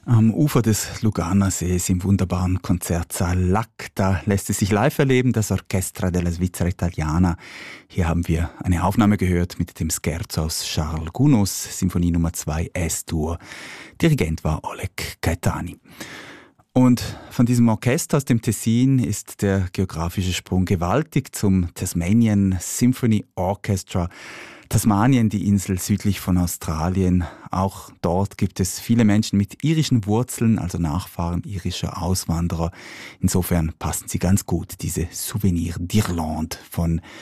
Am Ufer des Luganersees im wunderbaren Konzertsaal Lac, da lässt es sich live erleben, das Orchestra della Svizzera Italiana. Hier haben wir eine Aufnahme gehört mit dem Scherzo aus Charles Gounod's Symphonie Nummer 2 S-Dur. Dirigent war Oleg Caetani. Und von diesem Orchester aus dem Tessin ist der geografische Sprung gewaltig zum Tasmanian Symphony Orchestra. Tasmanien, die Insel südlich von Australien. Auch dort gibt es viele Menschen mit irischen Wurzeln, also Nachfahren irischer Auswanderer. Insofern passen sie ganz gut, diese Souvenirs d'Irlande von